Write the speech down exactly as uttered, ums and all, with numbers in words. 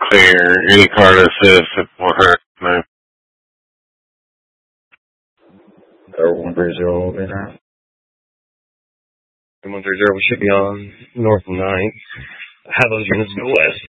clear. Any car that says one hundred, no. Or one three zero over there. one three zero, we should be on north ninth. Have those units go west.